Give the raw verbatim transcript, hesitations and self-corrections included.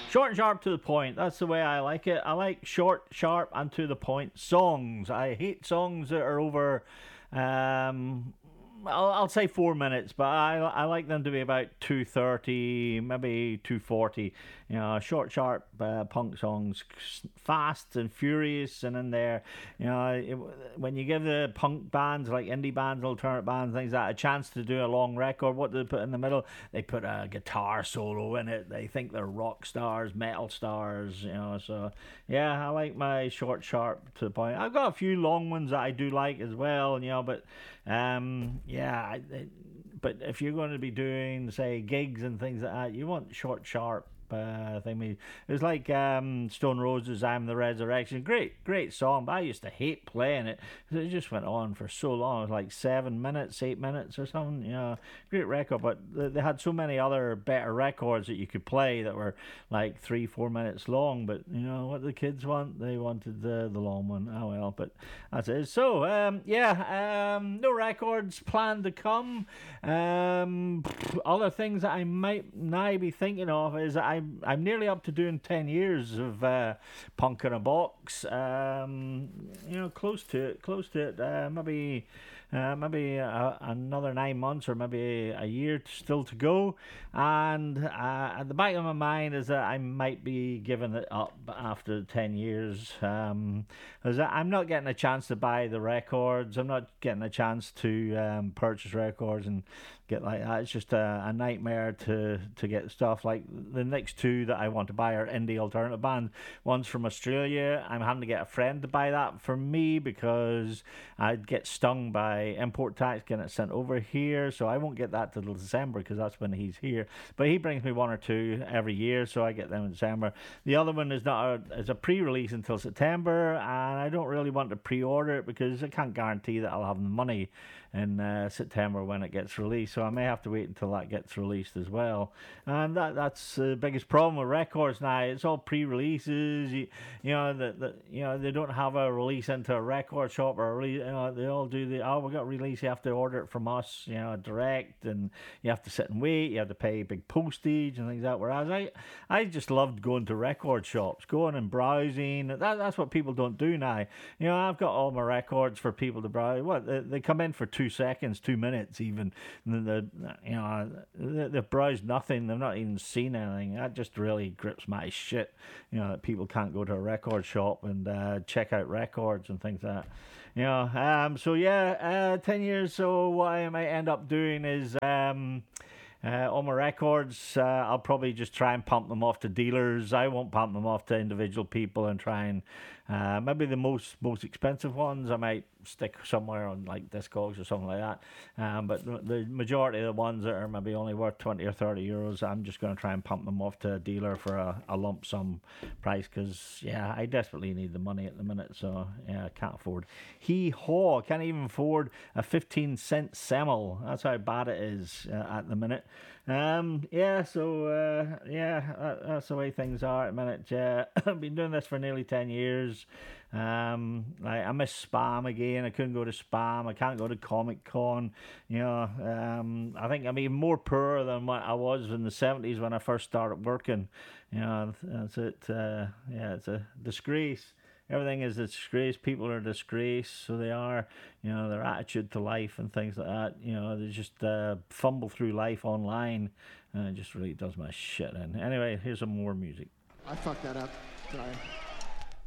Short and sharp to the point. That's the way I like it. I like short, sharp, and to the point songs. I hate songs that are over. Um, I'll, I'll say four minutes, but I I like them to be about two thirty, maybe two forty. You know, short, sharp uh, punk songs, fast and furious, and in there, you know, it, when you give the punk bands like indie bands, alternate bands, things like that, a chance to do a long record, what do they put in the middle? They put a guitar solo in it. They think they're rock stars, metal stars, you know. So yeah, I like my short, sharp to the point. I've got a few long ones that I do like as well, you know, but um, yeah. I, but if you're going to be doing, say, gigs and things like that, you want short, sharp uh, thing. It was like um, Stone Roses' "I'm the Resurrection." Great, great song, but I used to hate playing it. It just went on for so long. It was like seven minutes, eight minutes or something. You know, great record, but they had so many other better records that you could play that were like three, four minutes long. But you know what the kids want? They wanted the the long one. Oh well, but that's it. So um, yeah, um, no records planned to come. Um, other things that I might now be thinking of is that I. I'm, I'm nearly up to doing ten years of uh, Punk in a Box. Um, you know, close to it, close to it. Uh, maybe, uh, maybe uh, another nine months or maybe a year still to go. And uh, at the back of my mind is that I might be giving it up after ten years. Um, because I'm not getting a chance to buy the records. I'm not getting a chance to um, purchase records and get like that. It's just a, a nightmare to to get stuff. Like the next two that I want to buy are indie alternative band. One's from Australia. I'm having to get a friend to buy that for me because I'd get stung by import tax getting it sent over here. So I won't get that till December because that's when he's here. But he brings me one or two every year, so I get them in December. The other one is not a, is a pre-release until September, and I don't really want to pre-order it because I can't guarantee that I'll have the money in uh, September when it gets released. So I may have to wait until that gets released as well. And that that's the biggest problem with records now. It's all pre-releases. You, you know that the, you know they don't have a release into a record shop or a release, you know, they all do the oh we got a release. You have to order it from us, you know, direct, and you have to sit and wait. You have to pay big postage and things like that. Whereas I I just loved going to record shops, going and browsing. That that's what people don't do now. You know, I've got all my records for people to browse. What they, they come in for two seconds, two minutes even. And the you know they, they've browsed nothing. They've not even seen anything. That just really grips my shit. You know that people can't go to a record shop and uh, check out records and things like that. You know, um, so yeah, uh, ten years. So what I might end up doing is. Um, Uh, on my records, uh, I'll probably just try and pump them off to dealers. I won't pump them off to individual people and try and uh, maybe the most most expensive ones I might stick somewhere on like Discogs or something like that. Um, but the majority of the ones that are maybe only worth twenty or thirty euros, I'm just going to try and pump them off to a dealer for a, a lump sum price because, yeah, I desperately need the money at the minute. So, yeah, I can't afford. Hee haw, can't even afford a fifteen cent Semel. That's how bad it is uh, at the minute. Um, yeah, so, uh, yeah, that, that's the way things are at the minute. Yeah, I've been doing this for nearly ten years. Um, I, I miss Spam again. I couldn't go to Spam. I can't go to Comic Con. You know, um, I think I'm even more poor than what I was in the seventies when I first started working. You know, that's it. Uh, yeah, it's a disgrace. Everything is a disgrace. People are a disgrace, so they are. You know, their attitude to life and things like that. You know, they just uh, fumble through life online, and it just really does my shit in. Anyway, here's some more music. I fucked that up. Sorry.